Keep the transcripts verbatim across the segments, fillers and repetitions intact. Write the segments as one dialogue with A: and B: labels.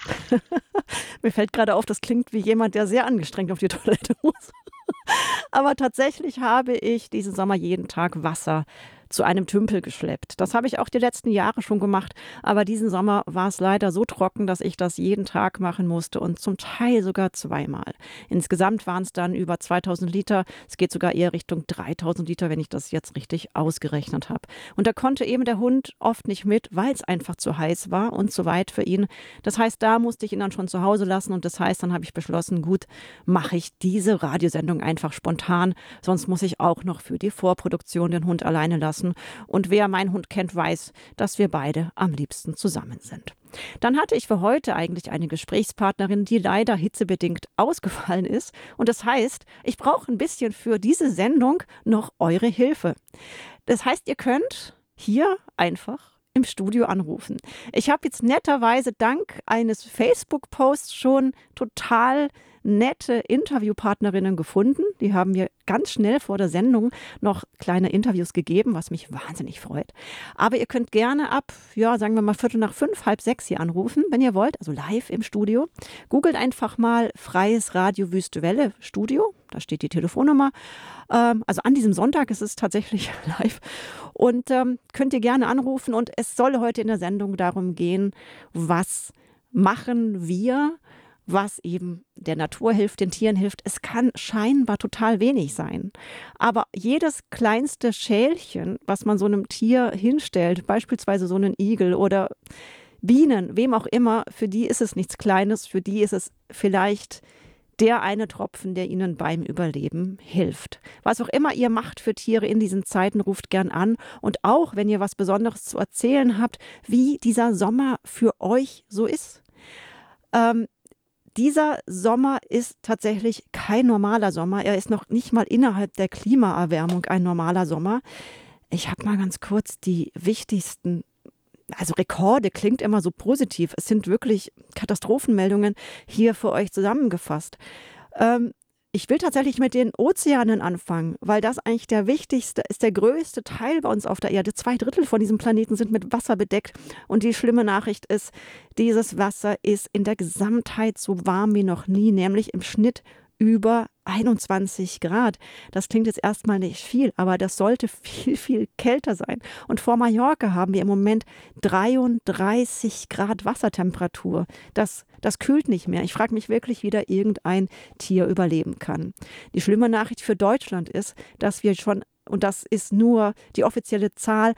A: Mir fällt gerade auf, das klingt wie jemand, der sehr angestrengt auf die Toilette muss. Aber tatsächlich habe ich diesen Sommer jeden Tag Wasser zu einem Tümpel geschleppt. Das habe ich auch die letzten Jahre schon gemacht, aber diesen Sommer war es leider so trocken, dass ich das jeden Tag machen musste und zum Teil sogar zweimal. Insgesamt waren es dann über zweitausend Liter. Es geht sogar eher Richtung dreitausend Liter, wenn ich das jetzt richtig ausgerechnet habe. Und da konnte eben der Hund oft nicht mit, weil es einfach zu heiß war und zu weit für ihn. Das heißt, da musste ich ihn dann schon zu Hause lassen und das heißt, dann habe ich beschlossen, gut, mache ich diese Radiosendung einfach spontan, sonst muss ich auch noch für die Vorproduktion den Hund alleine lassen. Und wer meinen Hund kennt, weiß, dass wir beide am liebsten zusammen sind. Dann hatte ich für heute eigentlich eine Gesprächspartnerin, die leider hitzebedingt ausgefallen ist. Und das heißt, ich brauche ein bisschen für diese Sendung noch eure Hilfe. Das heißt, ihr könnt hier einfach im Studio anrufen. Ich habe jetzt netterweise dank eines Facebook-Posts schon total nette Interviewpartnerinnen gefunden. Die haben mir ganz schnell vor der Sendung noch kleine Interviews gegeben, was mich wahnsinnig freut. Aber ihr könnt gerne ab, ja, sagen wir mal Viertel nach fünf, halb sechs hier anrufen, wenn ihr wollt, also live im Studio. Googelt einfach mal Freies Radio Wüste Welle Studio, da steht die Telefonnummer. Ähm, also an diesem Sonntag ist es tatsächlich live und ähm, könnt ihr gerne anrufen und es soll heute in der Sendung darum gehen, was machen wir, was eben der Natur hilft, den Tieren hilft. Es kann scheinbar total wenig sein. Aber jedes kleinste Schälchen, was man so einem Tier hinstellt, beispielsweise so einen Igel oder Bienen, wem auch immer, für die ist es nichts Kleines, für die ist es vielleicht der eine Tropfen, der ihnen beim Überleben hilft. Was auch immer ihr macht für Tiere in diesen Zeiten, ruft gern an. Und auch, wenn ihr was Besonderes zu erzählen habt, wie dieser Sommer für euch so ist. Ähm, Dieser Sommer ist tatsächlich kein normaler Sommer. Er ist noch nicht mal innerhalb der Klimaerwärmung ein normaler Sommer. Ich habe mal ganz kurz die wichtigsten, also Rekorde klingt immer so positiv. Es sind wirklich Katastrophenmeldungen hier für euch zusammengefasst. Ähm, Ich will tatsächlich mit den Ozeanen anfangen, weil das eigentlich der wichtigste, ist der größte Teil bei uns auf der Erde. Zwei Drittel von diesem Planeten sind mit Wasser bedeckt. Und die schlimme Nachricht ist, dieses Wasser ist in der Gesamtheit so warm wie noch nie, nämlich im Schnitt über einundzwanzig Grad. Das klingt jetzt erstmal nicht viel, aber das sollte viel, viel kälter sein. Und vor Mallorca haben wir im Moment dreiunddreißig Grad Wassertemperatur. Das, das kühlt nicht mehr. Ich frage mich wirklich, wie da irgendein Tier überleben kann. Die schlimme Nachricht für Deutschland ist, dass wir schon, und das ist nur die offizielle Zahl,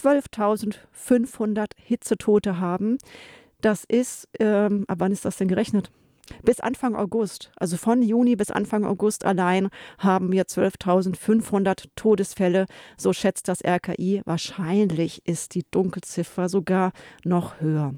A: zwölftausendfünfhundert Hitzetote haben. Das ist, ähm, ab wann ist das denn gerechnet? Bis Anfang August, also von Juni bis Anfang August allein, haben wir zwölftausendfünfhundert Todesfälle, so schätzt das R K I. Wahrscheinlich ist die Dunkelziffer sogar noch höher.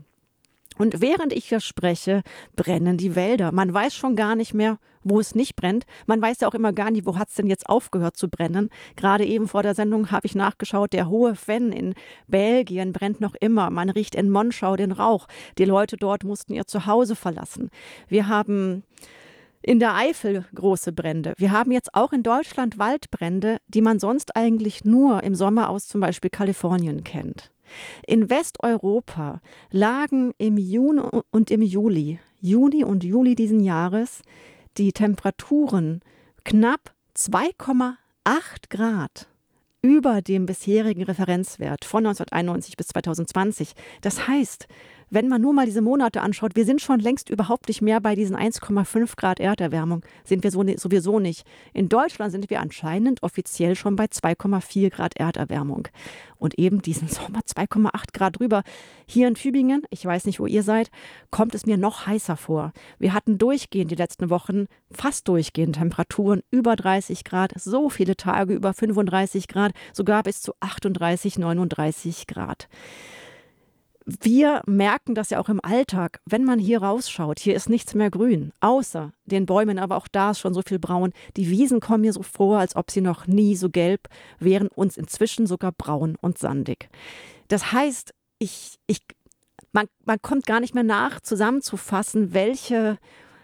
A: Und während ich hier spreche, brennen die Wälder. Man weiß schon gar nicht mehr, wo es nicht brennt. Man weiß ja auch immer gar nicht, wo hat es denn jetzt aufgehört zu brennen. Gerade eben vor der Sendung habe ich nachgeschaut, der Hohe Venn in Belgien brennt noch immer. Man riecht in Monschau den Rauch. Die Leute dort mussten ihr Zuhause verlassen. Wir haben in der Eifel große Brände. Wir haben jetzt auch in Deutschland Waldbrände, die man sonst eigentlich nur im Sommer aus zum Beispiel Kalifornien kennt. In Westeuropa lagen im Juni und im Juli, Juni und Juli diesen Jahres, die Temperaturen knapp zwei Komma acht Grad über dem bisherigen Referenzwert von neunzehnhunderteinundneunzig bis zweitausendzwanzig. Das heißt, wenn man nur mal diese Monate anschaut, wir sind schon längst überhaupt nicht mehr bei diesen eins Komma fünf Grad Erderwärmung. Sind wir so ne, sowieso nicht. In Deutschland sind wir anscheinend offiziell schon bei zwei Komma vier Grad Erderwärmung. Und eben diesen Sommer zwei Komma acht Grad drüber. Hier in Tübingen, ich weiß nicht, wo ihr seid, kommt es mir noch heißer vor. Wir hatten durchgehend die letzten Wochen, fast durchgehend Temperaturen über dreißig Grad, so viele Tage über fünfunddreißig Grad, sogar bis zu achtunddreißig, neununddreißig Grad. Wir merken das ja auch im Alltag, wenn man hier rausschaut. Hier ist nichts mehr grün, außer den Bäumen, aber auch da ist schon so viel braun. Die Wiesen kommen mir so vor, als ob sie noch nie so gelb wären, uns inzwischen sogar braun und sandig. Das heißt, ich, ich, man, man kommt gar nicht mehr nach, zusammenzufassen, welche,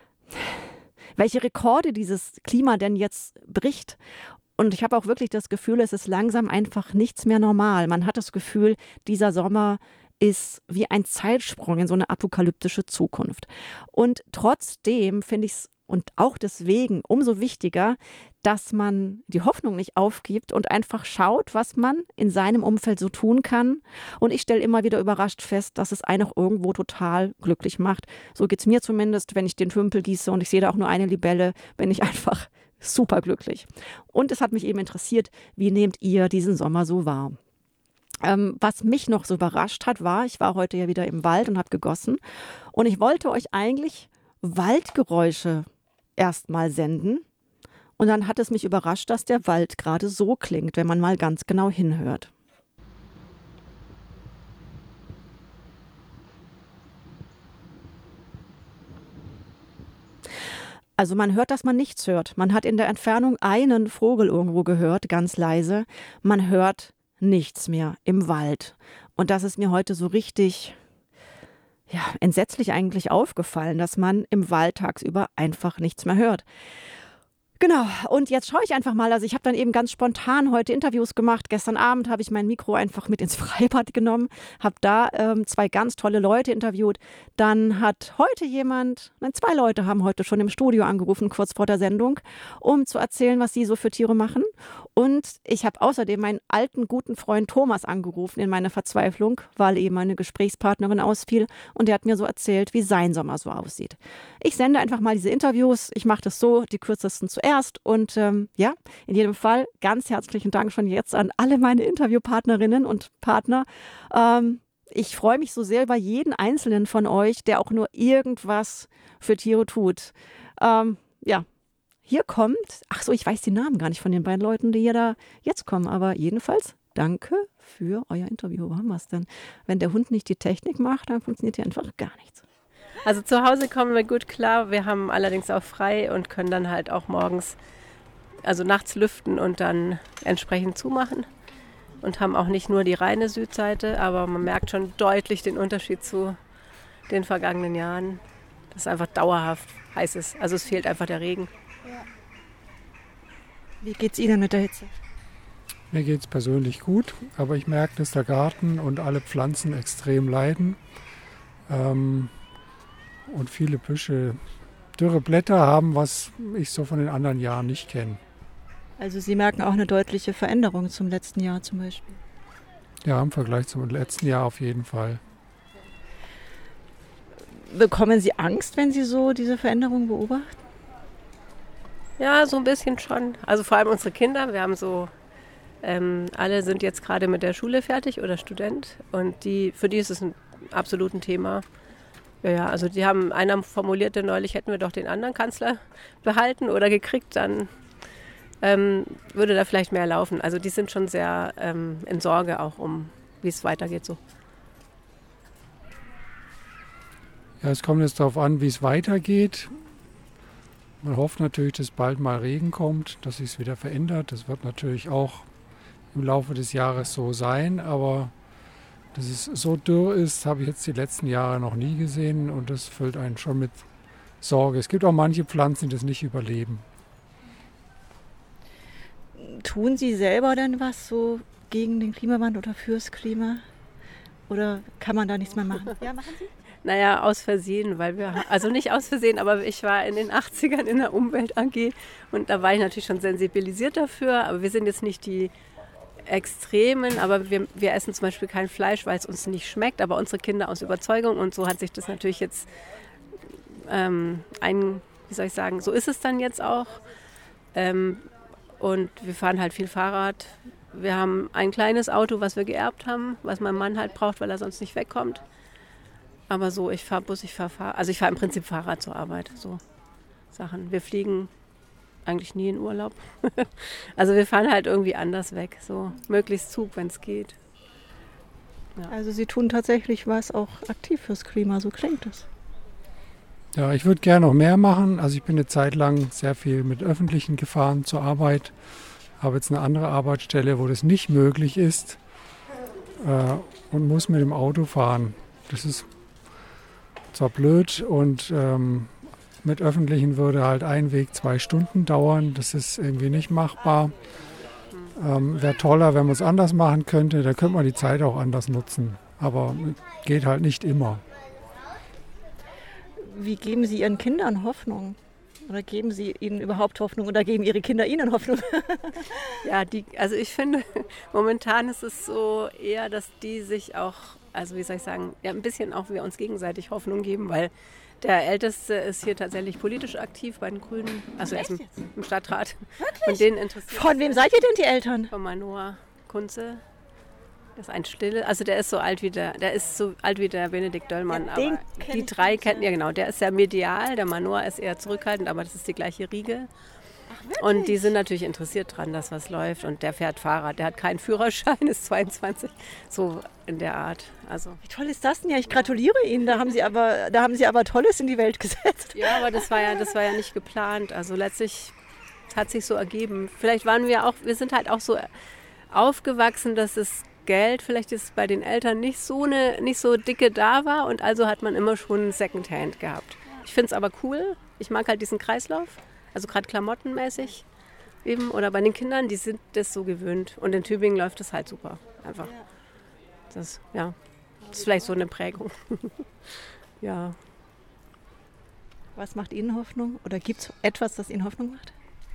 A: welche Rekorde dieses Klima denn jetzt bricht. Und ich habe auch wirklich das Gefühl, es ist langsam einfach nichts mehr normal. Man hat das Gefühl, dieser Sommer ist wie ein Zeitsprung in so eine apokalyptische Zukunft. Und trotzdem finde ich es und auch deswegen umso wichtiger, dass man die Hoffnung nicht aufgibt und einfach schaut, was man in seinem Umfeld so tun kann. Und ich stelle immer wieder überrascht fest, dass es einen auch irgendwo total glücklich macht. So geht es mir zumindest, wenn ich den Tümpel gieße und ich sehe da auch nur eine Libelle, bin ich einfach super glücklich. Und es hat mich eben interessiert, wie nehmt ihr diesen Sommer so wahr? Ähm, was mich noch so überrascht hat, war, ich war heute ja wieder im Wald und habe gegossen und ich wollte euch eigentlich Waldgeräusche erstmal senden. Und dann hat es mich überrascht, dass der Wald gerade so klingt, wenn man mal ganz genau hinhört. Also man hört, dass man nichts hört. Man hat in der Entfernung einen Vogel irgendwo gehört, ganz leise. Man hört nichts mehr im Wald. Und das ist mir heute so richtig ja, entsetzlich eigentlich aufgefallen, dass man im Wald tagsüber einfach nichts mehr hört. Genau, und jetzt schaue ich einfach mal, also ich habe dann eben ganz spontan heute Interviews gemacht. Gestern Abend habe ich mein Mikro einfach mit ins Freibad genommen, habe da ähm, zwei ganz tolle Leute interviewt. Dann hat heute jemand, nein, zwei Leute haben heute schon im Studio angerufen, kurz vor der Sendung, um zu erzählen, was sie so für Tiere machen. Und ich habe außerdem meinen alten, guten Freund Thomas angerufen in meiner Verzweiflung, weil eben meine Gesprächspartnerin ausfiel. Und der hat mir so erzählt, wie sein Sommer so aussieht. Ich sende einfach mal diese Interviews. Ich mache das so, die kürzesten zuerst. Erst. Und ähm, ja, in jedem Fall ganz herzlichen Dank schon jetzt an alle meine Interviewpartnerinnen und Partner. Ähm, ich freue mich so sehr über jeden einzelnen von euch, der auch nur irgendwas für Tiere tut. Ähm, ja, hier kommt, ach so, ich weiß die Namen gar nicht von den beiden Leuten, die hier da jetzt kommen, aber jedenfalls danke für euer Interview. Wo haben wir es denn? Wenn der Hund nicht die Technik macht, dann funktioniert hier einfach gar nichts.
B: Also zu Hause kommen wir gut klar, wir haben allerdings auch frei und können dann halt auch morgens, also nachts lüften und dann entsprechend zumachen und haben auch nicht nur die reine Südseite, aber man merkt schon deutlich den Unterschied zu den vergangenen Jahren, dass es einfach dauerhaft heiß ist, also es fehlt einfach der Regen.
A: Ja. Wie geht's Ihnen mit der Hitze?
C: Mir geht es persönlich gut, aber ich merke, dass der Garten und alle Pflanzen extrem leiden. Ähm, Und viele Büsche dürre Blätter haben, was ich so von den anderen Jahren nicht kenne.
A: Also Sie merken auch eine deutliche Veränderung zum letzten Jahr zum Beispiel?
C: Ja, im Vergleich zum letzten Jahr auf jeden Fall.
A: Bekommen Sie Angst, wenn Sie so diese Veränderung beobachten?
B: Ja, so ein bisschen schon. Also vor allem unsere Kinder, wir haben so, ähm, alle sind jetzt gerade mit der Schule fertig oder Student und die, für die ist es ein absolut ein Thema. Ja, ja, also die haben, einer formulierte neulich, hätten wir doch den anderen Kanzler behalten oder gekriegt, dann ähm, würde da vielleicht mehr laufen. Also die sind schon sehr ähm, in Sorge auch um, wie es weitergeht so.
C: Ja, es kommt jetzt darauf an, wie es weitergeht. Man hofft natürlich, dass bald mal Regen kommt, dass sich es wieder verändert. Das wird natürlich auch im Laufe des Jahres so sein, aber dass es so dürr ist, habe ich jetzt die letzten Jahre noch nie gesehen und das füllt einen schon mit Sorge. Es gibt auch manche Pflanzen, die das nicht überleben.
A: Tun Sie selber denn was so gegen den Klimawandel oder fürs Klima? Oder kann man da nichts mehr machen? Ja, machen Sie?
B: Naja, aus Versehen, weil wir, also nicht aus Versehen, aber ich war in den achtzigern in der Umwelt-A G und da war ich natürlich schon sensibilisiert dafür, aber wir sind jetzt nicht die Extremen, aber wir, wir essen zum Beispiel kein Fleisch, weil es uns nicht schmeckt, aber unsere Kinder aus Überzeugung und so hat sich das natürlich jetzt ähm, ein, wie soll ich sagen, so ist es dann jetzt auch ähm, und wir fahren halt viel Fahrrad. Wir haben ein kleines Auto, was wir geerbt haben, was mein Mann halt braucht, weil er sonst nicht wegkommt. Aber so, ich fahre Bus, ich fahre Fahrrad, also ich fahre im Prinzip Fahrrad zur Arbeit, so Sachen. Wir fliegen eigentlich nie in Urlaub. Also wir fahren halt irgendwie anders weg, so möglichst Zug, wenn es geht.
A: Ja. Also Sie tun tatsächlich was auch aktiv fürs Klima, so klingt es.
C: Ja, ich würde gerne noch mehr machen. Also ich bin eine Zeit lang sehr viel mit Öffentlichen gefahren zur Arbeit. Habe jetzt eine andere Arbeitsstelle, wo das nicht möglich ist äh, und muss mit dem Auto fahren. Das ist zwar blöd und ähm, mit Öffentlichen würde halt ein Weg zwei Stunden dauern. Das ist irgendwie nicht machbar. Ähm, Wäre toller, wenn man es anders machen könnte. Da könnte man die Zeit auch anders nutzen. aber geht halt nicht immer.
A: Wie geben Sie Ihren Kindern Hoffnung? Oder geben Sie ihnen überhaupt Hoffnung oder geben Ihre Kinder Ihnen Hoffnung?
B: Ja, die, also ich finde, momentan ist es so eher, dass die sich auch, also wie soll ich sagen, ja, ein bisschen auch wir uns gegenseitig Hoffnung geben, weil der Älteste ist hier tatsächlich politisch aktiv bei den Grünen, also er ist im, im Stadtrat.
A: Wirklich?
B: Und den interessiert.
A: Von wem seid ihr denn die Eltern?
B: Von Manoa Kunze. Das ist ein Stille, also der ist so alt wie der, der ist so alt wie der Benedikt Döllmann,
A: ja,
B: aber die drei kennen, ja genau, der ist sehr medial, der Manoa ist eher zurückhaltend, aber das ist die gleiche Riege. Ach, und die sind natürlich interessiert dran, dass was läuft und der fährt Fahrrad, der hat keinen Führerschein, ist zweiundzwanzig, so in der Art. Also.
A: Wie toll ist das denn? Ja, ich gratuliere Ihnen, da haben Sie aber, da haben Sie aber Tolles in die Welt gesetzt.
B: Ja, aber das war ja, das war ja nicht geplant, also letztlich hat sich so ergeben. Vielleicht waren wir auch, wir sind halt auch so aufgewachsen, dass es Geld vielleicht ist bei den Eltern nicht so eine nicht so dicke da war und also hat man immer schon Secondhand gehabt. Ich finde es aber cool. Ich mag halt diesen Kreislauf, also gerade klamottenmäßig eben oder bei den Kindern, die sind das so gewöhnt und in Tübingen läuft das halt super einfach. Das ja, das ist vielleicht so eine Prägung. Ja.
A: Was macht Ihnen Hoffnung oder gibt es etwas, das Ihnen Hoffnung macht?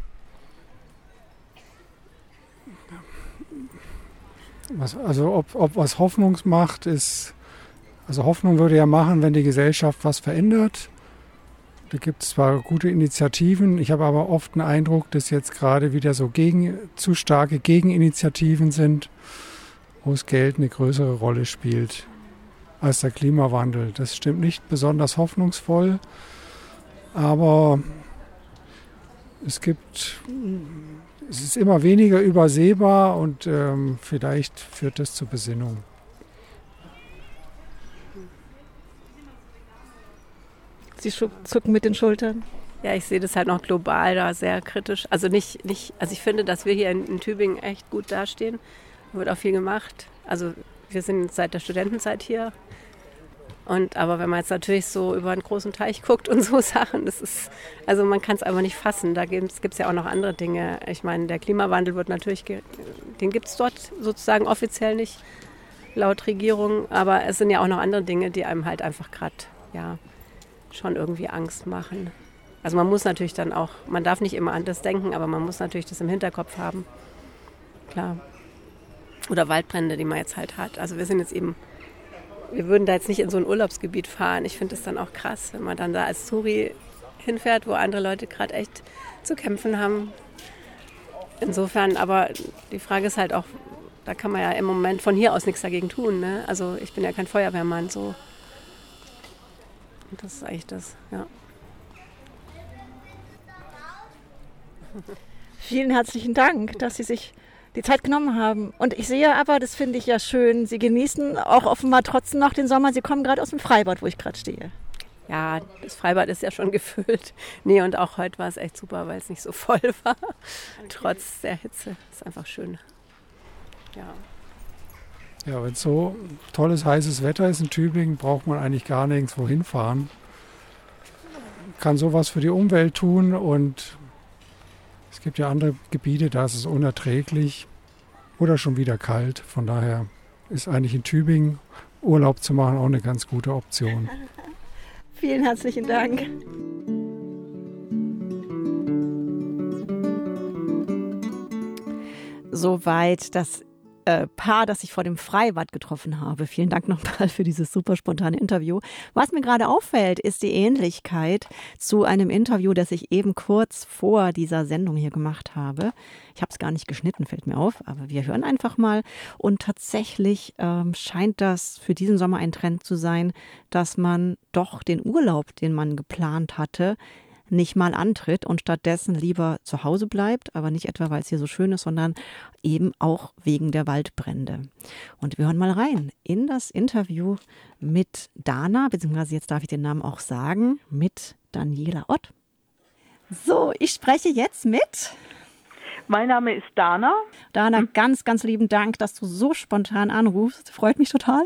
C: Was, also ob, ob was Hoffnung macht, ist, also Hoffnung würde ja machen, wenn die Gesellschaft was verändert. Da gibt es zwar gute Initiativen, ich habe aber oft den Eindruck, dass jetzt gerade wieder so gegen, zu starke Gegeninitiativen sind, wo das Geld eine größere Rolle spielt als der Klimawandel. Das stimmt nicht besonders hoffnungsvoll, aber es gibt... Es ist immer weniger übersehbar und ähm, vielleicht führt das zur Besinnung.
A: Sie zucken mit den Schultern.
B: Ja, ich sehe das halt noch global da sehr kritisch. Also nicht, nicht, also ich finde, dass wir hier in, in Tübingen echt gut dastehen. Da wird auch viel gemacht. Also wir sind seit der Studentenzeit hier. Und, aber wenn man jetzt natürlich so über einen großen Teich guckt und so Sachen, das ist, also man kann es einfach nicht fassen. Da gibt es ja auch noch andere Dinge. Ich meine, der Klimawandel wird natürlich, ge- den gibt es dort sozusagen offiziell nicht, laut Regierung. Aber es sind ja auch noch andere Dinge, die einem halt einfach gerade, ja, schon irgendwie Angst machen. Also man muss natürlich dann auch, man darf nicht immer an das denken, aber man muss natürlich das im Hinterkopf haben. Klar. Oder Waldbrände, die man jetzt halt hat. Also wir sind jetzt eben... Wir würden da jetzt nicht in so ein Urlaubsgebiet fahren. Ich finde es dann auch krass, wenn man dann da als Touri hinfährt, wo andere Leute gerade echt zu kämpfen haben. Insofern, aber die Frage ist halt auch, da kann man ja im Moment von hier aus nichts dagegen tun. Ne? Also ich bin ja kein Feuerwehrmann, so. Und das ist eigentlich das, ja.
A: Vielen herzlichen Dank, dass Sie sich die Zeit genommen haben. Und ich sehe aber, das finde ich ja schön, Sie genießen auch offenbar trotzdem noch den Sommer. Sie kommen gerade aus dem Freibad, wo ich gerade stehe.
B: Ja, das Freibad ist ja schon gefüllt. Nee, und auch heute war es echt super, weil es nicht so voll war. Okay. Trotz der Hitze. Ist einfach schön. Ja.
C: Ja, wenn so tolles, heißes Wetter ist in Tübingen, braucht man eigentlich gar nirgendwo hinfahren. Kann sowas für die Umwelt tun und es gibt ja andere Gebiete, da ist es unerträglich oder schon wieder kalt. Von daher ist eigentlich in Tübingen Urlaub zu machen auch eine ganz gute Option.
A: Vielen herzlichen Dank. Soweit das äh, Paar, das ich vor dem Freibad getroffen habe. Vielen Dank nochmal für dieses super spontane Interview. Was mir gerade auffällt, ist die Ähnlichkeit zu einem Interview, das ich eben kurz vor dieser Sendung hier gemacht habe. Ich habe es gar nicht geschnitten, fällt mir auf, aber wir hören einfach mal. Und tatsächlich ähm, scheint das für diesen Sommer ein Trend zu sein, dass man doch den Urlaub, den man geplant hatte, nicht mal antritt und stattdessen lieber zu Hause bleibt, aber nicht etwa, weil es hier so schön ist, sondern eben auch wegen der Waldbrände. Und wir hören mal rein in das Interview mit Dana, beziehungsweise jetzt darf ich den Namen auch sagen, mit Daniela Ott. So, ich spreche jetzt mit...
D: Mein Name ist Dana.
A: Dana, hm. ganz, ganz lieben Dank, dass du so spontan anrufst. Freut mich total.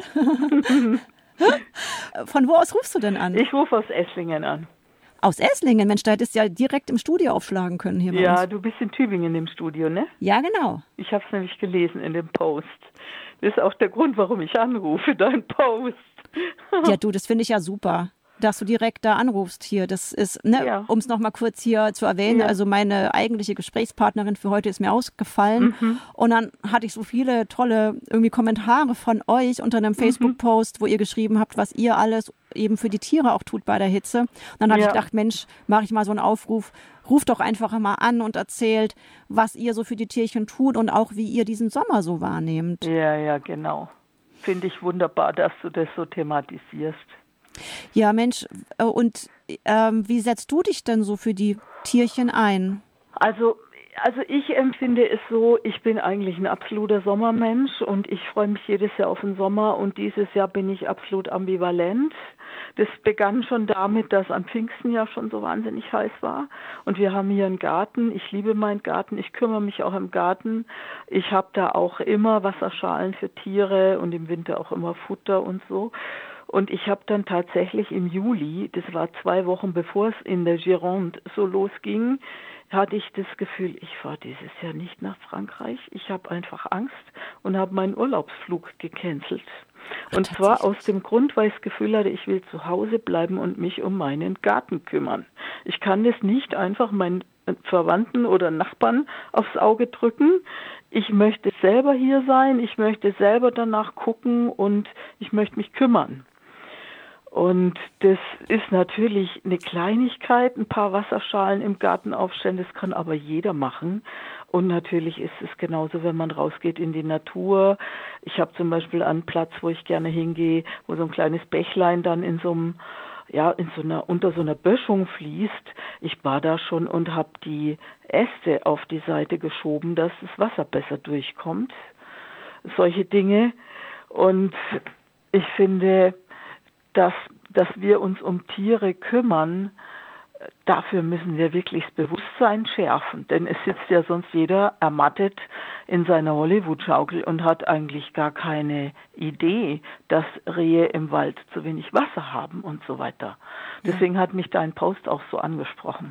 A: Von wo aus rufst du denn an?
D: Ich rufe aus Esslingen an.
A: Aus Esslingen? Mensch, da hättest du ja direkt im Studio aufschlagen können hier bei
D: Ja,
A: uns.
D: du bist in Tübingen im Studio, ne?
A: Ja, genau.
D: Ich habe es nämlich gelesen in dem Post. Das ist auch der Grund, warum ich anrufe, dein Post.
A: Ja, du, das finde ich ja super, dass du direkt da anrufst hier. Das ist, ne,
D: Ja.
A: um es nochmal kurz hier zu erwähnen,
D: Ja.
A: also meine eigentliche Gesprächspartnerin für heute ist mir ausgefallen.
D: Mhm.
A: Und dann hatte ich so viele tolle irgendwie Kommentare von euch unter einem Facebook-Post, wo ihr geschrieben habt, was ihr alles eben für die Tiere auch tut bei der Hitze. Und dann habe
D: Ja.
A: ich gedacht, Mensch, mache ich mal so einen Aufruf, ruft doch einfach mal an und erzählt, was ihr so für die Tierchen tut und auch, wie ihr diesen Sommer so wahrnehmt.
D: Ja, ja, genau. Finde ich wunderbar, dass du das so thematisierst.
A: Ja, Mensch, äh, und ähm, wie setzt du dich denn so für die Tierchen ein?
D: Also, also ich empfinde es so, ich bin eigentlich ein absoluter Sommermensch und ich freue mich jedes Jahr auf den Sommer und dieses Jahr bin ich absolut ambivalent. Das begann schon damit, dass am Pfingsten ja schon so wahnsinnig heiß war und wir haben hier einen Garten. Ich liebe meinen Garten, ich kümmere mich auch im Garten. Ich habe da auch immer Wasserschalen für Tiere und im Winter auch immer Futter und so. Und ich habe dann tatsächlich im Juli, das war zwei Wochen bevor es in der Gironde so losging, hatte ich das Gefühl, ich fahre dieses Jahr nicht nach Frankreich. Ich habe einfach Angst und habe meinen Urlaubsflug gecancelt. Und zwar aus dem Grund, weil ich das Gefühl hatte, ich will zu Hause bleiben und mich um meinen Garten kümmern. Ich kann das nicht einfach meinen Verwandten oder Nachbarn aufs Auge drücken. Ich möchte selber hier sein, ich möchte selber danach gucken und ich möchte mich kümmern. Und das ist natürlich eine Kleinigkeit, ein paar Wasserschalen im Garten aufstellen, das kann aber jeder machen. Und natürlich ist es genauso, wenn man rausgeht in die Natur. Ich habe zum Beispiel einen Platz, wo ich gerne hingehe, wo so ein kleines Bächlein dann in so einem, ja, in so einer, unter so einer Böschung fließt. Ich war da schon und habe die Äste auf die Seite geschoben, dass das Wasser besser durchkommt. Solche Dinge. Und ich finde, dass, dass wir uns um Tiere kümmern, dafür müssen wir wirklich das Bewusstsein schärfen. Denn es sitzt ja sonst jeder ermattet in seiner Hollywood-Schaukel und hat eigentlich gar keine Idee, dass Rehe im Wald zu wenig Wasser haben und so weiter. Deswegen hat mich dein Post auch so angesprochen.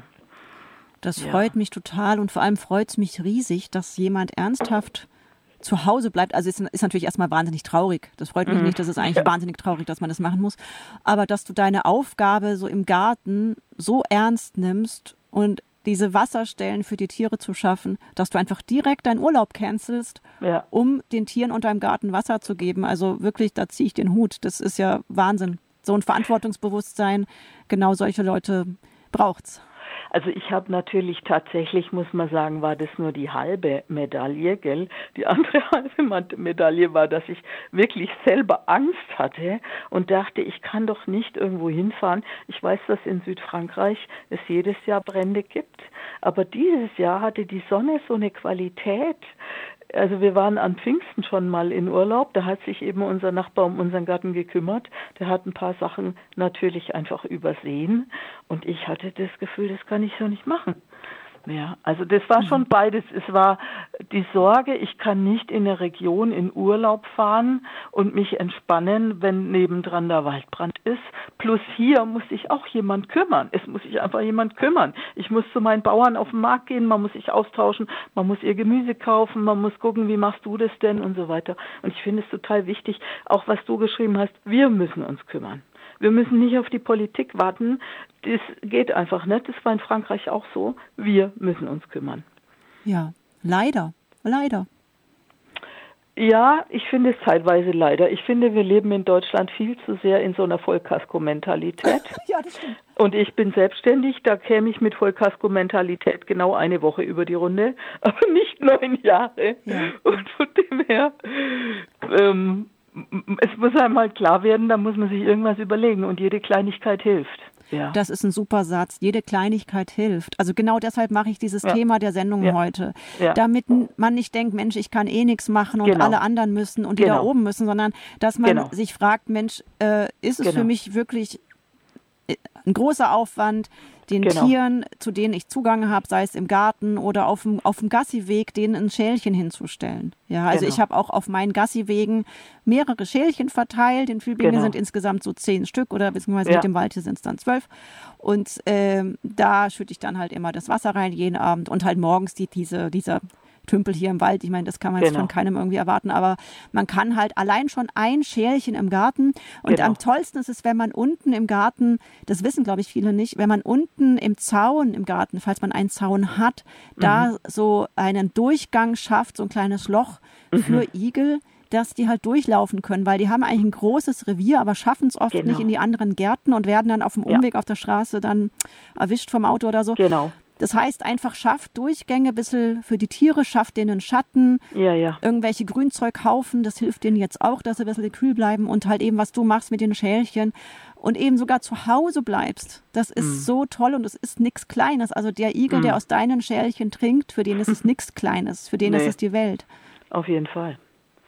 A: Das
D: Ja.
A: freut mich total und vor allem freut es mich riesig, dass jemand ernsthaft zu Hause bleibt. Also es ist natürlich erstmal wahnsinnig traurig. Das freut mich
D: Mhm.
A: nicht, das ist eigentlich
D: Ja.
A: wahnsinnig traurig, dass man das machen muss. Aber dass du deine Aufgabe so im Garten so ernst nimmst und diese Wasserstellen für die Tiere zu schaffen, dass du einfach direkt deinen Urlaub cancelst,
D: Ja.
A: um den Tieren und deinem Garten Wasser zu geben. Also wirklich, da ziehe ich den Hut. Das ist ja Wahnsinn. So ein Verantwortungsbewusstsein, genau solche Leute braucht's.
D: Also ich habe natürlich tatsächlich, muss man sagen, war das nur die halbe Medaille, gell? Die andere halbe Medaille war, dass ich wirklich selber Angst hatte und dachte, ich kann doch nicht irgendwo hinfahren. Ich weiß, dass in Südfrankreich es jedes Jahr Brände gibt, aber dieses Jahr hatte die Sonne so eine Qualität. Also wir waren an Pfingsten schon mal in Urlaub, da hat sich eben unser Nachbar um unseren Garten gekümmert. Der hat ein paar Sachen natürlich einfach übersehen und ich hatte das Gefühl, das kann ich so nicht machen. Ja, also das war schon beides. Es war die Sorge, ich kann nicht in der Region in Urlaub fahren und mich entspannen, wenn nebendran der Waldbrand ist. Plus hier muss sich auch jemand kümmern. Es muss sich einfach jemand kümmern. Ich muss zu meinen Bauern auf den Markt gehen, man muss sich austauschen, man muss ihr Gemüse kaufen, man muss gucken, wie machst du das denn und so weiter. Und ich finde es total wichtig, auch was du geschrieben hast, wir müssen uns kümmern. Wir müssen nicht auf die Politik warten. Das geht einfach nicht. Das war in Frankreich auch so. Wir müssen uns kümmern.
A: Ja, leider, leider.
D: Ja, ich finde es zeitweise leider. Ich finde, wir leben in Deutschland viel zu sehr in so einer Vollkasko-Mentalität.
A: Ja, das stimmt.
D: Und ich bin selbstständig, da käme ich mit Vollkasko-Mentalität genau eine Woche über die Runde, aber nicht neun Jahre.
A: Ja.
D: Und von dem her, ähm, es muss einmal klar werden, da muss man sich irgendwas überlegen und jede Kleinigkeit hilft. Ja.
A: Das ist ein super Satz. Jede Kleinigkeit hilft. Also genau deshalb mache ich dieses
D: Ja.
A: Thema der Sendung
D: Ja.
A: heute.
D: Ja.
A: Damit man nicht denkt, Mensch, ich kann eh nichts machen und
D: Genau.
A: alle anderen müssen und die da
D: Genau.
A: oben müssen, sondern dass man
D: Genau.
A: sich fragt, Mensch, äh, ist es
D: Genau.
A: für mich wirklich äh, ein großer Aufwand, den
D: Genau.
A: Tieren, zu denen ich Zugang habe, sei es im Garten oder auf dem, auf dem Gassiweg, denen ein Schälchen hinzustellen. Ja, also
D: Genau.
A: ich habe auch auf meinen Gassiwegen mehrere Schälchen verteilt. In Tübingen
D: Genau.
A: sind insgesamt so zehn Stück oder beziehungsweise
D: Ja.
A: mit dem Wald hier sind es dann zwölf. Und ähm, da schütte ich dann halt immer das Wasser rein jeden Abend und halt morgens die, diese, dieser Tümpel hier im Wald. Ich meine, das kann man jetzt
D: Genau.
A: von keinem irgendwie erwarten, aber man kann halt allein schon ein Schälchen im Garten. Und
D: Genau.
A: am tollsten ist es, wenn man unten im Garten, das wissen glaube ich viele nicht, wenn man unten im Zaun im Garten, falls man einen Zaun hat,
D: Mhm.
A: da so einen Durchgang schafft, so ein kleines Loch für
D: Mhm.
A: Igel, dass die halt durchlaufen können, weil die haben eigentlich ein großes Revier, aber schaffen es oft
D: Genau.
A: nicht in die anderen Gärten und werden dann auf dem
D: Ja.
A: Umweg auf der Straße dann erwischt vom Auto oder so.
D: Genau.
A: Das heißt, einfach schafft Durchgänge, ein bisschen für die Tiere, schafft denen Schatten,
D: Ja, ja.
A: irgendwelche Grünzeughaufen, das hilft denen jetzt auch, dass sie ein bisschen kühl bleiben und halt eben, was du machst mit den Schälchen und eben sogar zu Hause bleibst. Das ist
D: Mhm.
A: so toll und es ist nichts Kleines. Also der Igel,
D: Mhm.
A: der aus deinen Schälchen trinkt, für den ist es nichts Kleines, für den
D: Nee.
A: ist es die Welt.
D: Auf jeden Fall.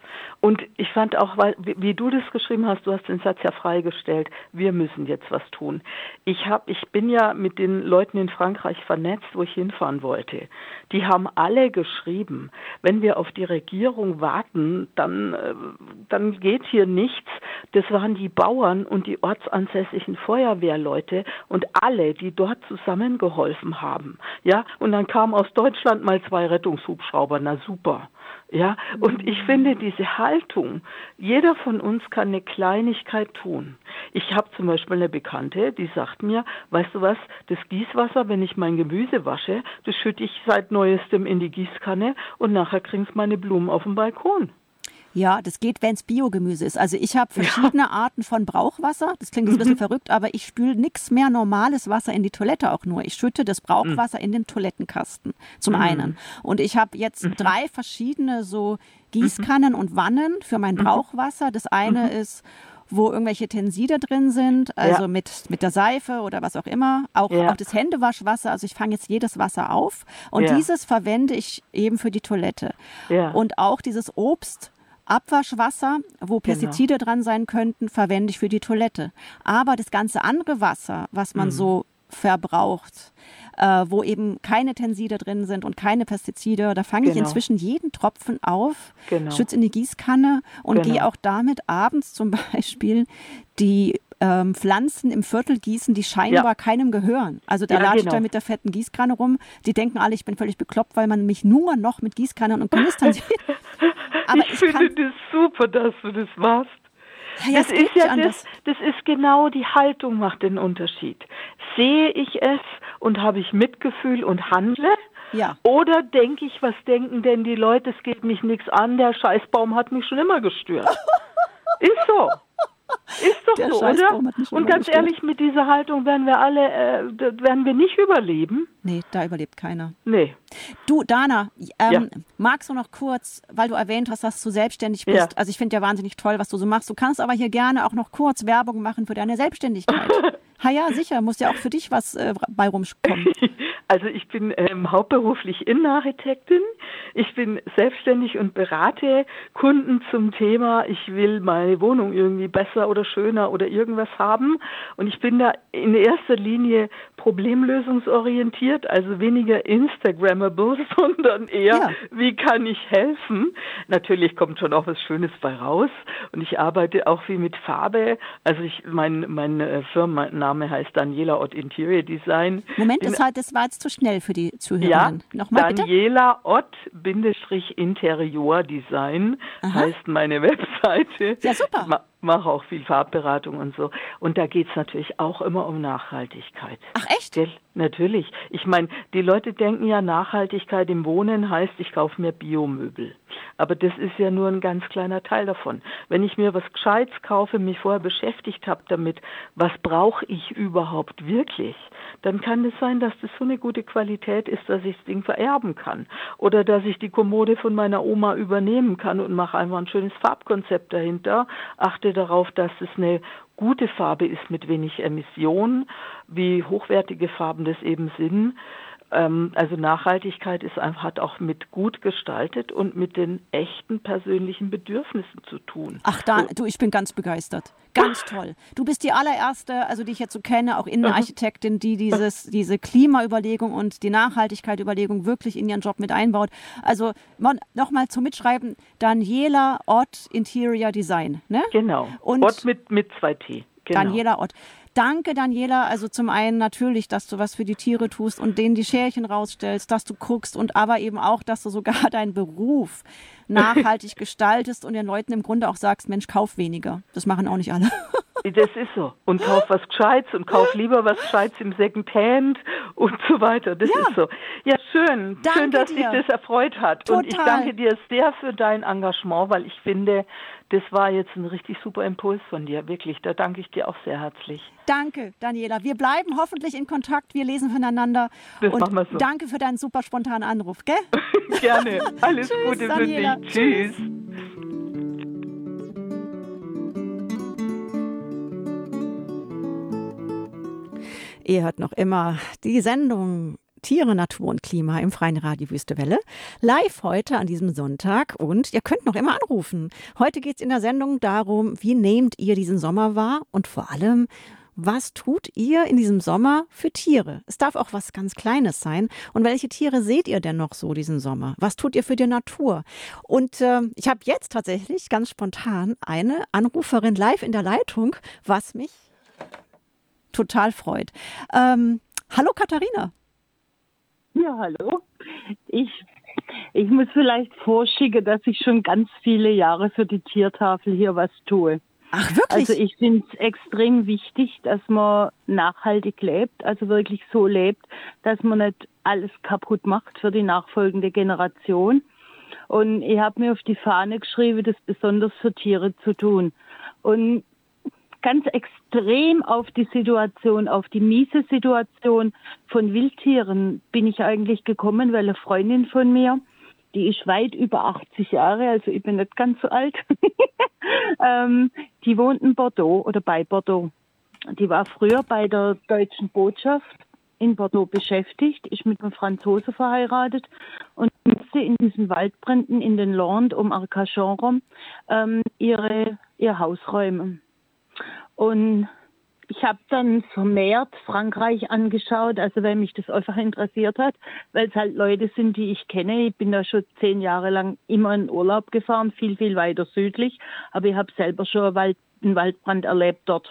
D: Und ich fand auch, weil, wie, wie du das geschrieben hast, du hast den Satz ja freigestellt, wir müssen jetzt was tun. Ich hab, ich bin ja mit den Leuten in Frankreich vernetzt, wo ich hinfahren wollte. Die haben alle geschrieben, wenn wir auf die Regierung warten, dann, äh, dann geht hier nichts. Das waren die Bauern und die ortsansässigen Feuerwehrleute und alle, die dort zusammengeholfen haben. Ja, und dann kamen aus Deutschland mal zwei Rettungshubschrauber, na super. Ja, und ich finde diese Haltung, jeder von uns kann eine Kleinigkeit tun. Ich habe zum Beispiel eine Bekannte, die sagt mir, weißt du was, das Gießwasser, wenn ich mein Gemüse wasche, das schütte ich seit Neuestem in die Gießkanne und nachher kriegen es meine Blumen auf dem Balkon.
A: Ja, das geht, wenn es Biogemüse ist. Also ich habe verschiedene ja. Arten von Brauchwasser. Das klingt jetzt ein bisschen mhm. verrückt, aber ich spüle nichts mehr normales Wasser in die Toilette auch nur. Ich schütte das Brauchwasser mhm. in den Toilettenkasten zum mhm. einen. Und ich habe jetzt mhm. drei verschiedene so Gießkannen mhm. und Wannen für mein Brauchwasser. Das eine mhm. ist, wo irgendwelche Tenside drin sind, also ja. mit, mit der Seife oder was auch immer. Auch, ja. auch das Händewaschwasser, also ich fange jetzt jedes Wasser auf. Und ja. dieses verwende ich eben für die Toilette. Ja. Und auch dieses Obst, Abwaschwasser, wo Pestizide genau. dran sein könnten, verwende ich für die Toilette. Aber das ganze andere Wasser, was man mhm. so verbraucht, äh, wo eben keine Tenside drin sind und keine Pestizide, da fange genau. ich inzwischen jeden Tropfen auf, genau. schütze in die Gießkanne und genau. gehe auch damit abends zum Beispiel die ähm, Pflanzen im Viertel gießen, die scheinbar ja. keinem gehören. Also da ja, latsche ich genau. da mit der fetten Gießkanne rum. Die denken alle, ich bin völlig bekloppt, weil man mich nur noch mit Gießkannen und Kanistern sieht.
D: Aber ich, ich finde das super, dass du das machst.
A: Ja, ja,
D: das ist ja das, das ist genau die Haltung macht den Unterschied. Sehe ich es und habe ich Mitgefühl und handle?
A: Ja.
D: Oder denke ich, was denken denn die Leute, es geht mich nichts an, der Scheißbaum hat mich schon immer gestört. Ist so. Ist doch
A: der
D: so, oder? Und ganz
A: gestört.
D: ehrlich, mit dieser Haltung werden wir alle, äh, werden wir nicht überleben.
A: Nee, da überlebt keiner.
D: Nee.
A: Du, Dana, ähm,
D: ja.
A: magst du noch kurz, weil du erwähnt hast, dass du selbstständig bist, ja. also ich finde ja wahnsinnig toll, was du so machst, du kannst aber hier gerne auch noch kurz Werbung machen für deine Selbstständigkeit. Ha ja, sicher, muss ja auch für dich was äh, bei rumkommen.
D: Also ich bin ähm, hauptberuflich Innenarchitektin. Ich bin selbstständig und berate Kunden zum Thema, ich will meine Wohnung irgendwie besser oder schöner oder irgendwas haben. Und ich bin da in erster Linie problemlösungsorientiert, also weniger Instagrammable, sondern eher, ja. wie kann ich helfen? Natürlich kommt schon auch was Schönes bei raus. Und ich arbeite auch viel mit Farbe. Also ich, mein, mein Firmenname heißt Daniela Ott Interior Design.
A: Moment, das, hat, das war jetzt zu schnell für die Zuhörer.
D: Ja,
A: Nochmal bitte.
D: Daniela Ott Interior Design Aha. heißt meine Webseite.
A: Ja, super.
D: Ich ma- mache auch viel Farbberatung und so. Und da geht es natürlich auch immer um Nachhaltigkeit.
A: Ach echt?
D: Gell? Natürlich. Ich meine, die Leute denken ja, Nachhaltigkeit im Wohnen heißt, ich kaufe mir Biomöbel. Aber das ist ja nur ein ganz kleiner Teil davon. Wenn ich mir was Gescheites kaufe, mich vorher beschäftigt habe damit, was brauche ich überhaupt wirklich, dann kann es sein, dass das so eine gute Qualität ist, dass ich das Ding vererben kann. Oder dass ich die Kommode von meiner Oma übernehmen kann und mache einfach ein schönes Farbkonzept dahinter. Achte darauf, dass es eine gute Farbe ist mit wenig Emission, wie hochwertige Farben das eben sind. Also Nachhaltigkeit ist einfach, hat auch mit gut gestaltet und mit den echten persönlichen Bedürfnissen zu tun.
A: Ach, da, du, ich bin ganz begeistert. Ganz toll. Du bist die allererste, also die ich jetzt so kenne, auch Innenarchitektin, die dieses, diese Klimaüberlegung und die Nachhaltigkeit-Überlegung wirklich in ihren Job mit einbaut. Also nochmal zum Mitschreiben, Daniela Ott Interior Design. Ne?
D: Genau.
A: Und
D: Ott mit, mit zwei T. Genau.
A: Daniela Ott. Danke, Daniela. Also zum einen natürlich, dass du was für die Tiere tust und denen die Schälchen rausstellst, dass du guckst und aber eben auch, dass du sogar deinen Beruf nachhaltig gestaltest und den Leuten im Grunde auch sagst, Mensch, kauf weniger. Das machen auch nicht alle.
D: Das ist so. Und kauf was Gescheites und kauf lieber was Gescheites im Secondhand und so weiter. Das
A: Ja.
D: ist so. Ja, schön.
A: Danke
D: schön, dass
A: dir.
D: dich das erfreut hat.
A: Total.
D: Und ich danke dir sehr für dein Engagement, weil ich finde, das war jetzt ein richtig super Impuls von dir. Wirklich. Da danke ich dir auch sehr herzlich.
A: Danke, Daniela. Wir bleiben hoffentlich in Kontakt. Wir lesen voneinander.
D: Das
A: und
D: machen wir so.
A: danke für deinen super spontanen Anruf, gell?
D: Gerne. Alles
A: Tschüss,
D: Gute für
A: Daniela.
D: dich. Tschüss.
A: Ihr hört noch immer die Sendung Tiere, Natur und Klima im Freien Radio Wüste Welle. Live heute an diesem Sonntag und ihr könnt noch immer anrufen. Heute geht es in der Sendung darum, wie nehmt ihr diesen Sommer wahr und vor allem, was tut ihr in diesem Sommer für Tiere? Es darf auch was ganz Kleines sein. Und welche Tiere seht ihr denn noch so diesen Sommer? Was tut ihr für die Natur? Und äh, ich habe jetzt tatsächlich ganz spontan eine Anruferin live in der Leitung, was mich total freut. Ähm, hallo Katharina.
E: Ja, hallo. Ich, ich muss vielleicht vorschicken, dass ich schon ganz viele Jahre für die Tiertafel hier was tue.
A: Ach, wirklich?
E: Also ich finde es extrem wichtig, dass man nachhaltig lebt, also wirklich so lebt, dass man nicht alles kaputt macht für die nachfolgende Generation. Und ich habe mir auf die Fahne geschrieben, das besonders für Tiere zu tun. Und ganz extrem auf die Situation, auf die miese Situation von Wildtieren bin ich eigentlich gekommen, weil eine Freundin von mir, die ist weit über achtzig Jahre, also ich bin nicht ganz so alt, ähm, die wohnt in Bordeaux oder bei Bordeaux. Die war früher bei der deutschen Botschaft in Bordeaux beschäftigt, ist mit einem Franzose verheiratet und musste in diesen Waldbränden in den Landes um Arcachon rum ähm, ihre, ihr Haus räumen. Und ich habe dann vermehrt Frankreich angeschaut, also weil mich das einfach interessiert hat, weil es halt Leute sind, die ich kenne. Ich bin da schon zehn Jahre lang immer in Urlaub gefahren, viel, viel weiter südlich, aber ich habe selber schon einen, Wald, einen Waldbrand erlebt dort.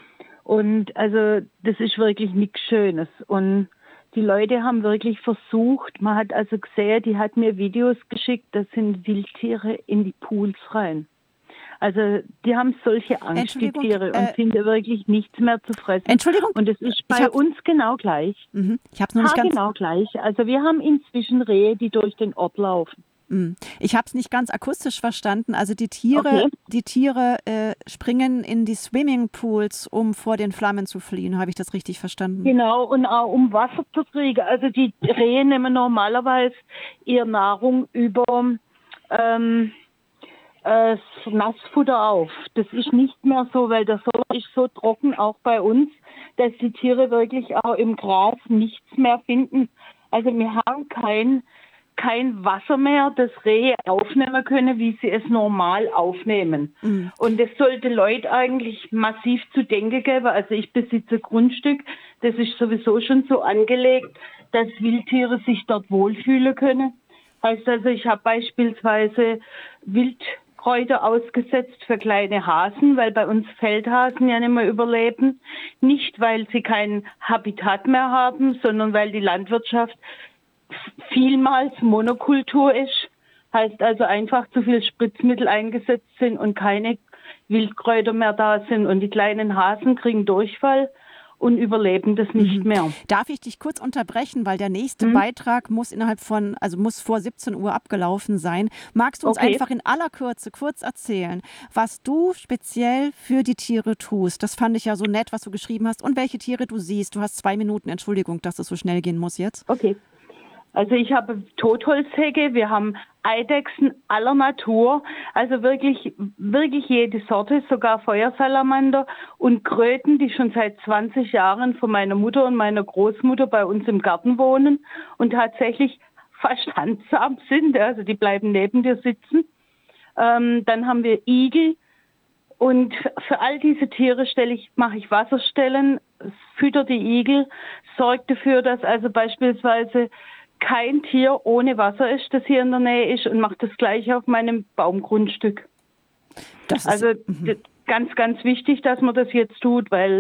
E: Und also das ist wirklich nichts Schönes. Und die Leute haben wirklich versucht, man hat also gesehen, die hat mir Videos geschickt, da sind Wildtiere in die Pools rein. Also die haben solche Angst, die Tiere, und
A: äh,
E: finden wirklich nichts mehr zu fressen.
A: Entschuldigung.
E: Und es ist bei uns genau gleich.
A: Mhm. Ich habe es noch nicht
E: ha,
A: ganz.
E: genau gleich. Also wir haben inzwischen Rehe, die durch den Ort laufen.
A: Mhm. Ich habe es nicht ganz akustisch verstanden. Also die Tiere,
E: Okay.
A: die Tiere äh, springen in die Swimmingpools, um vor den Flammen zu fliehen. Habe ich das richtig verstanden?
E: Genau, und auch um Wasser zu kriegen. Also die Rehe nehmen normalerweise ihre Nahrung über ähm, äh, Nassfutter auf. Das ist nicht mehr so, weil der Sommer ist so trocken, auch bei uns, dass die Tiere wirklich auch im Gras nichts mehr finden. Also wir haben kein, kein Wasser mehr, das Rehe aufnehmen können, wie sie es normal aufnehmen. Mhm. Und das sollte Leute eigentlich massiv zu denken geben. Also ich besitze Grundstück, das ist sowieso schon so angelegt, dass Wildtiere sich dort wohlfühlen können. Heißt also, ich habe beispielsweise Wildkräuter ausgesetzt für kleine Hasen, weil bei uns Feldhasen ja nicht mehr überleben. Nicht, weil sie kein Habitat mehr haben, sondern weil die Landwirtschaft vielmals Monokultur ist. Heißt also einfach zu viel Spritzmittel eingesetzt sind und keine Wildkräuter mehr da sind. Und die kleinen Hasen kriegen Durchfall und überleben das nicht
A: Mhm.
E: mehr.
A: Darf ich dich kurz unterbrechen, weil der nächste
E: Mhm.
A: Beitrag muss innerhalb von, also muss vor siebzehn Uhr abgelaufen sein. Magst du uns
E: Okay.
A: einfach in aller Kürze kurz erzählen, was du speziell für die Tiere tust? Das fand ich ja so nett, was du geschrieben hast, und welche Tiere du siehst. Du hast zwei Minuten, Entschuldigung, dass es so schnell gehen muss jetzt.
E: Okay. Also ich habe Totholzhecke, wir haben Eidechsen aller Natur, also wirklich, wirklich jede Sorte, sogar Feuersalamander und Kröten, die schon seit zwanzig Jahren von meiner Mutter und meiner Großmutter bei uns im Garten wohnen und tatsächlich fast handsam sind, also die bleiben neben dir sitzen. Ähm, dann haben wir Igel. Und für all diese Tiere stelle ich, mache ich Wasserstellen, fütter die Igel, sorge dafür, dass also beispielsweise kein Tier ohne Wasser ist, das hier in der Nähe ist, und mache das gleiche auf meinem Baumgrundstück.
A: Das ist,
E: Also
A: mhm.
E: d- ganz, ganz wichtig, dass man das jetzt tut, weil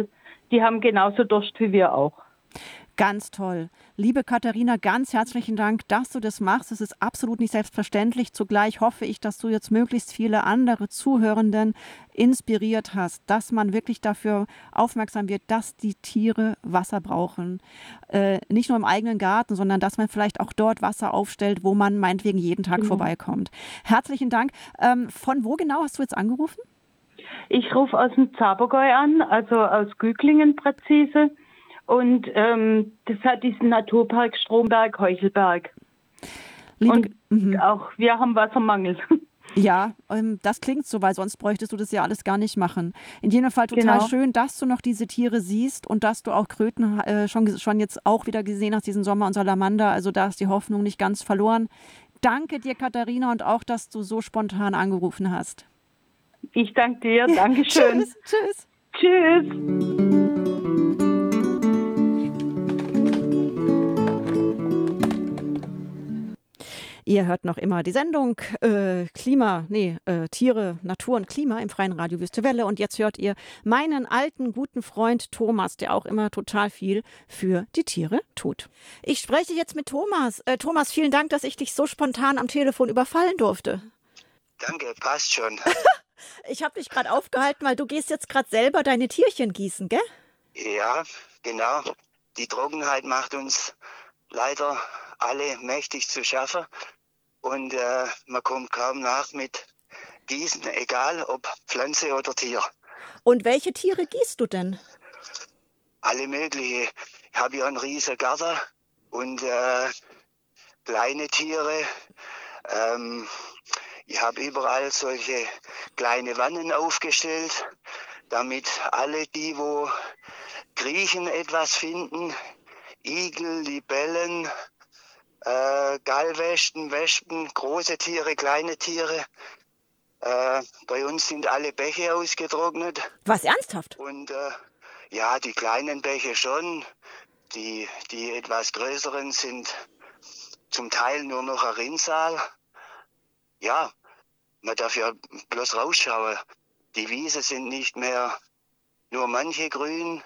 E: die haben genauso Durst wie wir auch.
A: Ganz toll. Liebe Katharina, ganz herzlichen Dank, dass du das machst. Es ist absolut nicht selbstverständlich. Zugleich hoffe ich, dass du jetzt möglichst viele andere Zuhörenden inspiriert hast, dass man wirklich dafür aufmerksam wird, dass die Tiere Wasser brauchen. Äh, nicht nur im eigenen Garten, sondern dass man vielleicht auch dort Wasser aufstellt, wo man meinetwegen jeden Tag
E: Genau.
A: vorbeikommt. Herzlichen Dank. Ähm, von wo genau hast du jetzt angerufen?
E: Ich rufe aus dem Zabergäu an, also aus Güglingen präzise. Und ähm, das hat diesen Naturpark Stromberg-Heuchelberg.
A: Liebe,
E: Und
A: mhm.
E: auch wir haben Wassermangel.
A: Ja, ähm, das klingt so, weil sonst bräuchtest du das ja alles gar nicht machen. In jedem Fall total
E: Genau.
A: schön, dass du noch diese Tiere siehst und dass du auch Kröten äh, schon, schon jetzt auch wieder gesehen hast, diesen Sommer und Salamander. Also da ist die Hoffnung nicht ganz verloren. Danke dir, Katharina, und auch, dass du so spontan angerufen hast.
E: Ich danke dir. Dankeschön.
A: Tschüss. Tschüss.
E: Tschüss.
A: Ihr hört noch immer die Sendung äh, Klima, nee, äh, Tiere, Natur und Klima im Freien Radio Wüste Welle. Und jetzt hört ihr meinen alten, guten Freund Thomas, der auch immer total viel für die Tiere tut. Ich spreche jetzt mit Thomas. Äh, Thomas, vielen Dank, dass ich dich so spontan am Telefon überfallen durfte.
F: Danke, passt schon.
A: Ich habe dich gerade aufgehalten, weil du gehst jetzt gerade selber deine Tierchen gießen, gell?
F: Ja, genau. Die Trockenheit macht uns leider alle mächtig zu schaffen. Und äh, man kommt kaum nach mit Gießen, egal ob Pflanze oder Tier.
A: Und welche Tiere gießt du denn?
F: Alle mögliche. Ich habe ja einen riesen Garten und äh, kleine Tiere. Ähm, ich habe überall solche kleine Wannen aufgestellt, damit alle die, wo kriechen, etwas finden. Igel, Libellen, Äh, Gallwespen, Wespen, große Tiere, kleine Tiere. Äh, bei uns sind alle Bäche ausgetrocknet.
A: Was, ernsthaft?
F: Und äh, ja, die kleinen Bäche schon. Die, die etwas größeren sind zum Teil nur noch ein Rinnsal. Ja, man darf ja bloß rausschauen. Die Wiesen sind nicht mehr nur manche grün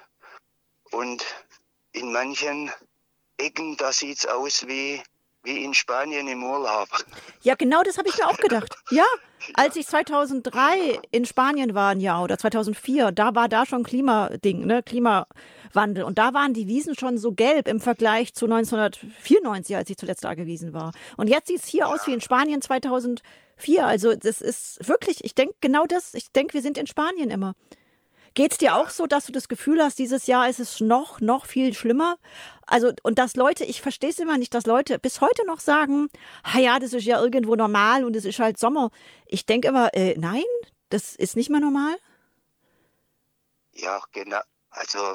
F: und in manchen Ecken, da sieht's aus wie, wie in Spanien im Urlaub.
A: Ja, genau das habe ich mir auch gedacht. Ja, als ich zweitausenddrei in Spanien war, ein Jahr, oder zweitausendvier, da war da schon Klimading, ne, Klimawandel. Und da waren die Wiesen schon so gelb im Vergleich zu neunzehnhundertvierundneunzig, als ich zuletzt da gewesen war. Und jetzt sieht es hier aus wie in Spanien zweitausendvier. Also das ist wirklich, ich denke genau das, ich denke, wir sind in Spanien immer. Geht es dir auch so, dass du das Gefühl hast, dieses Jahr ist es noch, noch viel schlimmer? Also, und dass Leute, ich verstehe es immer nicht, dass Leute bis heute noch sagen, ah ja, das ist ja irgendwo normal und es ist halt Sommer. Ich denke immer, äh, nein, das ist nicht mehr normal.
F: Ja, genau. Also,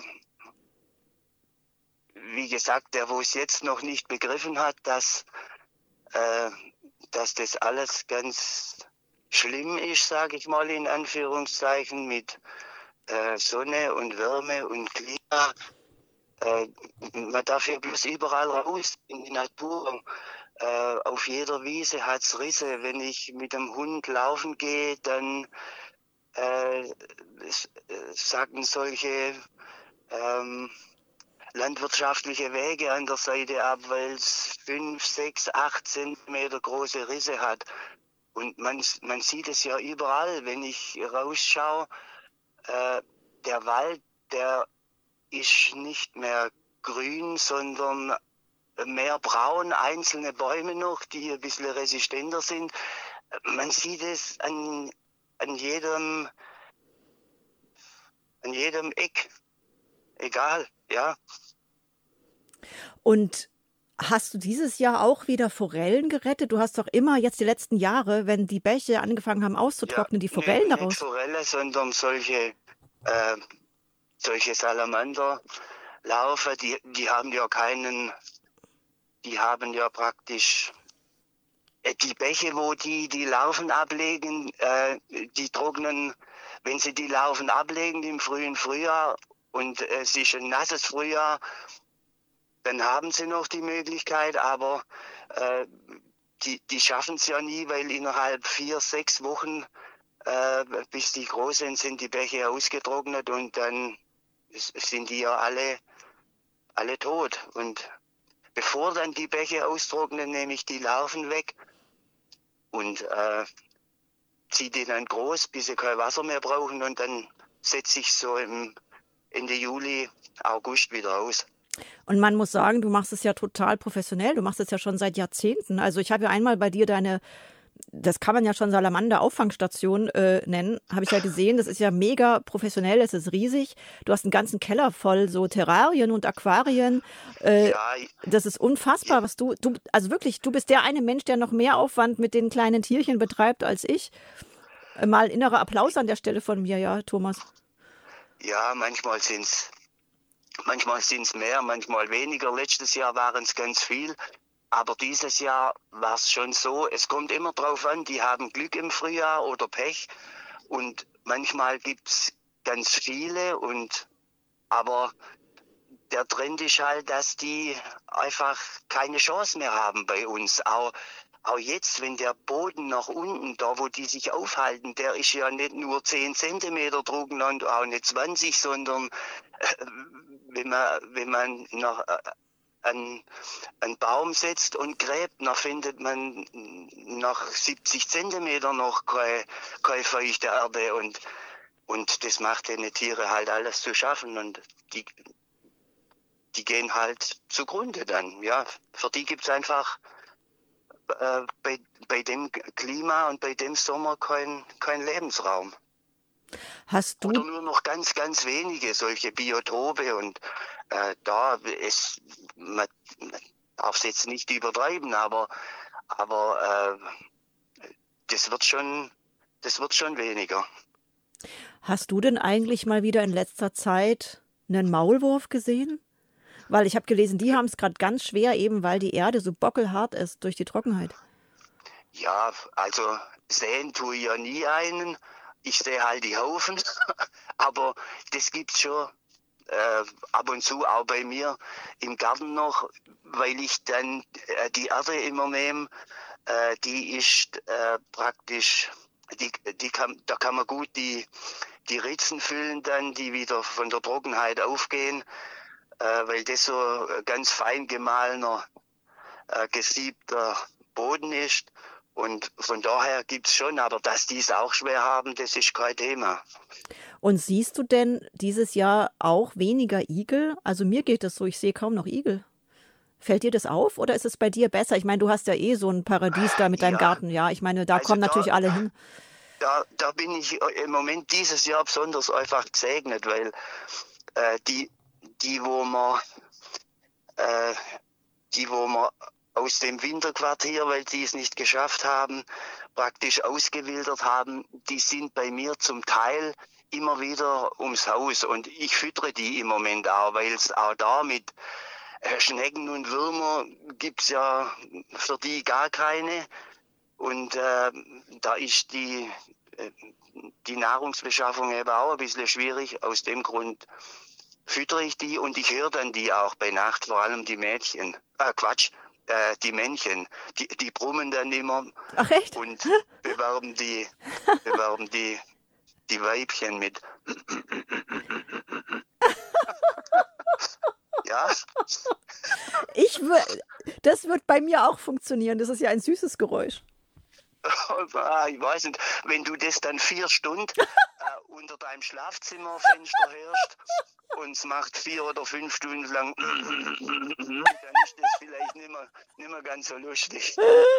F: wie gesagt, der, wo es jetzt noch nicht begriffen hat, dass, äh, dass das alles ganz schlimm ist, sage ich mal in Anführungszeichen, mit Äh, Sonne und Wärme und Klima. Äh, man darf ja bloß überall raus in die Natur. Äh, auf jeder Wiese hat's Risse. Wenn ich mit dem Hund laufen gehe, dann äh, sagen solche ähm, landwirtschaftliche Wege an der Seite ab, weil es fünf, sechs, acht Zentimeter große Risse hat. Und man, man sieht es ja überall, wenn ich rausschaue. Äh, der Wald, der ist nicht mehr grün, sondern mehr braun, einzelne Bäume noch, die ein bisschen resistenter sind. Man sieht es an, an jedem, an jedem Eck. Egal, ja.
A: Und hast du dieses Jahr auch wieder Forellen gerettet? Du hast doch immer jetzt die letzten Jahre, wenn die Bäche angefangen haben auszutrocknen, ja, die Forellen
F: nee,
A: daraus.
F: Nicht Forelle, sondern solche, äh, solche Salamanderlarven, die, die haben ja keinen, die haben ja praktisch, äh, die Bäche, wo die die Larven ablegen, äh, die trocknen, wenn sie die Larven ablegen im frühen Frühjahr und äh, es ist ein nasses Frühjahr, dann haben sie noch die Möglichkeit, aber äh, die, die schaffen es ja nie, weil innerhalb vier, sechs Wochen, äh, bis die groß sind, sind die Bäche ausgetrocknet und dann sind die ja alle, alle tot. Und bevor dann die Bäche austrocknen, nehme ich die Larven weg und äh, ziehe die dann groß, bis sie kein Wasser mehr brauchen. Und dann setze ich so im Ende Juli, August wieder aus.
A: Und man muss sagen, du machst es ja total professionell. Du machst es ja schon seit Jahrzehnten. Also ich habe ja einmal bei dir deine, das kann man ja schon Salamander-Auffangstation äh, nennen, habe ich ja gesehen. Das ist ja mega professionell, das ist riesig. Du hast einen ganzen Keller voll so Terrarien und Aquarien. Äh,
F: Ja,
A: das ist unfassbar, was du, du, also wirklich, du bist der eine Mensch, der noch mehr Aufwand mit den kleinen Tierchen betreibt als ich. Äh, Mal innerer Applaus an der Stelle von mir, ja, Thomas.
F: ja, manchmal sind's manchmal sind's mehr, manchmal weniger. Letztes Jahr waren es ganz viel. Aber dieses Jahr war es schon so, es kommt immer drauf an, die haben Glück im Frühjahr oder Pech. Und manchmal gibt es ganz viele. Und aber der Trend ist halt, dass die einfach keine Chance mehr haben bei uns. Auch, auch jetzt, wenn der Boden nach unten, da wo die sich aufhalten, der ist ja nicht nur zehn Zentimeter trocken und auch nicht zwanzig, sondern äh, wenn man, wenn man nach... Äh, Einen, einen Baum setzt und gräbt, dann findet man nach siebzig Zentimeter noch keine, keine feuchte Erde und, und das macht den Tiere halt alles zu schaffen und die, die gehen halt zugrunde dann. Ja, für die gibt's einfach äh, bei, bei dem Klima und bei dem Sommer keinen kein Lebensraum.
A: Hast du
F: Oder nur noch ganz, ganz wenige solche Biotope und äh, da ist, man, man darf es jetzt nicht übertreiben, aber, aber äh, das wird schon, das wird schon weniger.
A: Hast du denn eigentlich mal wieder in letzter Zeit einen Maulwurf gesehen? Weil ich habe gelesen, die haben es gerade ganz schwer, eben weil die Erde so bockelhart ist durch die Trockenheit.
F: Ja, also sehen tue ich ja nie einen. Ich sehe halt die Haufen, aber das gibt's schon äh, ab und zu auch bei mir im Garten noch, weil ich dann äh, die Erde immer nehme, äh, die ist äh, praktisch, die, die kann, da kann man gut die, die Ritzen füllen dann, die wieder von der Trockenheit aufgehen, äh, weil das so ganz fein gemahlener, äh, gesiebter Boden ist. Und von daher gibt's schon, aber dass die es auch schwer haben, das ist kein Thema.
A: Und siehst du denn dieses Jahr auch weniger Igel? Also mir geht es so, ich sehe kaum noch Igel. Fällt dir das auf oder ist es bei dir besser? Ich meine, du hast ja eh so ein Paradies da mit deinem
F: Ja.
A: Garten. Ja, ich meine, da
F: Also
A: kommen
F: da-
A: natürlich alle hin.
F: Da, da bin ich im Moment dieses Jahr besonders einfach gesegnet, weil äh, die, die, wo man, äh, die, wo man aus dem Winterquartier, weil die es nicht geschafft haben, praktisch ausgewildert haben, die sind bei mir zum Teil immer wieder ums Haus und ich füttere die im Moment auch, weil es auch da mit äh, Schnecken und Würmer gibt's ja für die gar keine und äh, da ist die, äh, die Nahrungsbeschaffung eben auch ein bisschen schwierig. Aus dem Grund füttere ich die und ich höre dann die auch bei Nacht, vor allem die Mädchen, äh, Quatsch, Äh, die Männchen, die, die brummen dann immer
A: Ach echt?
F: und bewerben die, bewerben die, die Weibchen mit. Ja,
A: Ich wür- das wird bei mir auch funktionieren. Das ist ja ein süßes Geräusch.
F: ah, ich weiß nicht, wenn du das dann vier Stunden äh, unter deinem Schlafzimmerfenster hörst und es macht vier oder fünf Stunden lang, dann ist das vielleicht nicht mehr, nicht mehr ganz so lustig.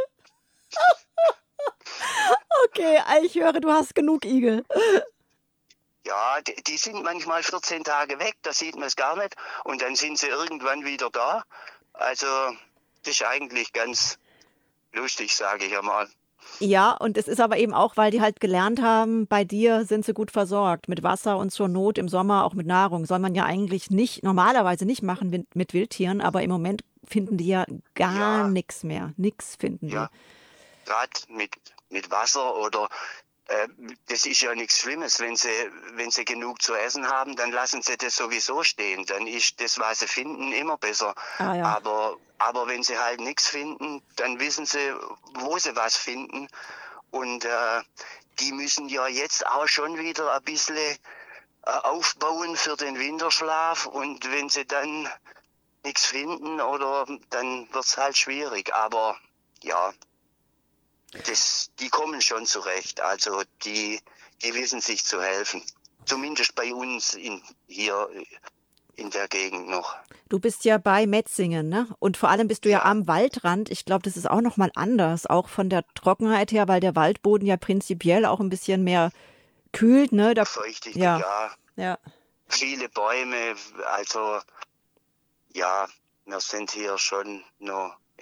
A: Okay, ich höre, du hast genug Igel.
F: Ja, die, die sind manchmal vierzehn Tage weg, da sieht man es gar nicht. Und dann sind sie irgendwann wieder da. Also, das ist eigentlich ganz lustig, sage ich einmal.
A: Ja, und es ist aber eben auch, weil die halt gelernt haben, bei dir sind sie gut versorgt. Mit Wasser und zur Not im Sommer auch mit Nahrung. Soll man ja eigentlich nicht, normalerweise nicht machen mit, mit Wildtieren, aber im Moment finden die ja gar
F: Ja.
A: nichts mehr. Nix finden die.
F: Ja, gerade mit, mit Wasser oder äh, das ist ja nichts Schlimmes. Wenn sie, wenn sie genug zu essen haben, dann lassen sie das sowieso stehen. Dann ist das, was sie finden, immer besser.
A: Ah, ja.
F: Aber, aber wenn sie halt nichts finden, dann wissen sie, wo sie was finden. Und äh, die müssen ja jetzt auch schon wieder ein bisschen aufbauen für den Winterschlaf und wenn sie dann nichts finden, oder dann wird es halt schwierig. Aber ja, das, die kommen schon zurecht. Also die, die wissen sich zu helfen. Zumindest bei uns in, hier in der Gegend noch.
A: Du bist ja bei Metzingen, ne? Und vor allem bist du ja, ja am Waldrand. Ich glaube, das ist auch nochmal anders, auch von der Trockenheit her, weil der Waldboden ja prinzipiell auch ein bisschen mehr kühlt, ne? Da,
F: Feuchtig,
A: ja.
F: ja.
A: ja.
F: Viele Bäume, also ja, wir sind hier schon noch